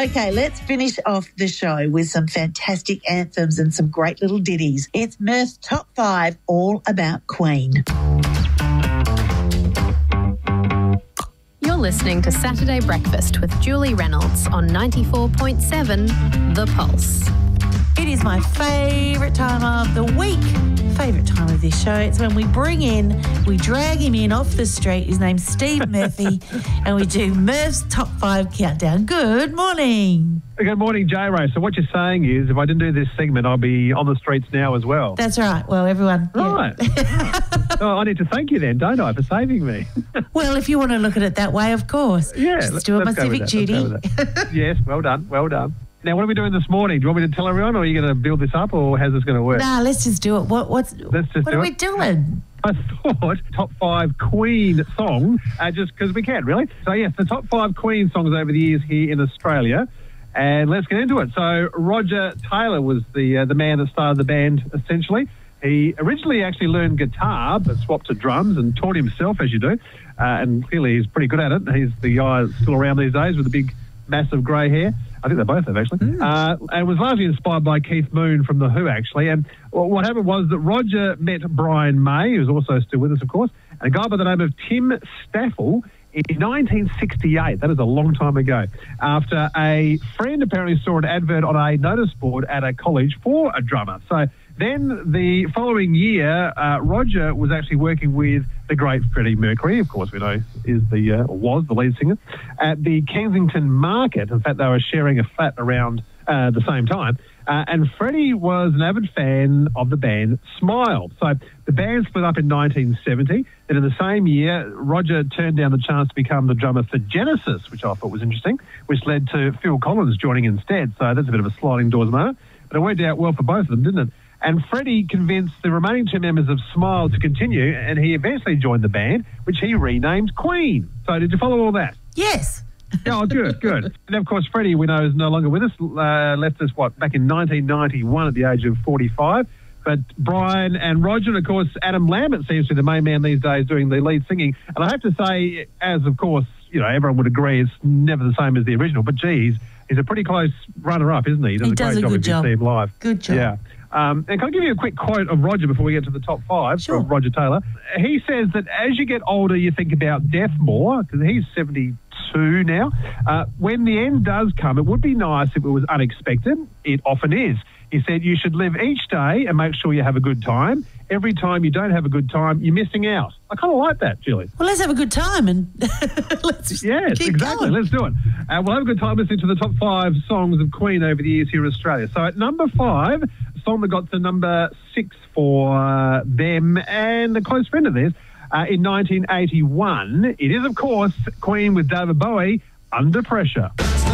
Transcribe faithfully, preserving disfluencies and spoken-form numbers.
Okay, let's finish off the show with some fantastic anthems and some great little ditties. It's Mirth's Top five, all about Queen. You're listening to Saturday Breakfast with Julie Reynolds on ninety-four point seven The Pulse. It is my favourite time of the week. Favourite time of this show. It's when we bring in, we drag him in off the street. His name's Steve Murphy, and we do Murph's Top five Countdown. Good morning. Good morning, J-Ray. So what you're saying is if I didn't do this segment, I'll be on the streets now as well. That's right. Well, everyone... Right. Yeah. Oh, I need to thank you then, don't I, for saving me? Well, if you want to look at it that way, of course. Yeah. Just let's, do it let's my civic duty. Yes, well done, well done. Now, what are we doing this morning? Do you want me to tell everyone, or are you going to build this up, or how's this going to work? Nah, let's just do it. What, what's, let's just what do are it. we doing? I thought top five Queen song, uh, just because we can, really. So, yes, the top five Queen songs over the years here in Australia. And let's get into it. So, Roger Taylor was the uh, the man that started the band, essentially. He originally actually learned guitar, but swapped to drums and taught himself, as you do. Uh, and clearly he's pretty good at it. He's the guy that's still around these days with the big, massive grey hair. I think they both have, actually. Mm. Uh, and was largely inspired by Keith Moon from The Who, actually. And what happened was that Roger met Brian May, who's also still with us, of course, and a guy by the name of Tim Staffel in nineteen sixty-eight. That is a long time ago. After a friend apparently saw an advert on a notice board at a college for a drummer. So then the following year, uh, Roger was actually working with the great Freddie Mercury, of course we know is the uh, or was the lead singer, at the Kensington Market. In fact, they were sharing a flat around uh, the same time. Uh, and Freddie was an avid fan of the band Smile. So the band split up in nineteen seventy. And in the same year, Roger turned down the chance to become the drummer for Genesis, which I thought was interesting, which led to Phil Collins joining instead. So that's a bit of a sliding doors moment. But it worked out well for both of them, didn't it? And Freddie convinced the remaining two members of Smile to continue, and he eventually joined the band, which he renamed Queen. So did you follow all that? Yes. Oh, good, good. And, of course, Freddie, we know, is no longer with us, uh, left us, what, back in nineteen ninety-one at the age of forty-five. But Brian and Roger, and, of course, Adam Lambert seems to be the main man these days doing the lead singing. And I have to say, as, of course, you know, everyone would agree, it's never the same as the original. But, geez, he's a pretty close runner-up, isn't he? He does, he a, does great a good job job. if you see him live. Good job. Yeah. Um, and can I give you a quick quote of Roger before we get to the top five sure. from Roger Taylor? He says that as you get older, you think about death more, because he's seventy-two now. Uh, when the end does come, it would be nice if it was unexpected. It often is. He said you should live each day and make sure you have a good time. Every time you don't have a good time, you're missing out. I kind of like that, Julie. Well, let's have a good time and let's yes, keep exactly. going. Let's do it. Uh, we'll have a good time listening to the top five songs of Queen over the years here in Australia. So at number five, a song that got to number six for uh, them and a close friend of theirs uh, in nineteen eighty-one. It is, of course, Queen with David Bowie, Under Pressure.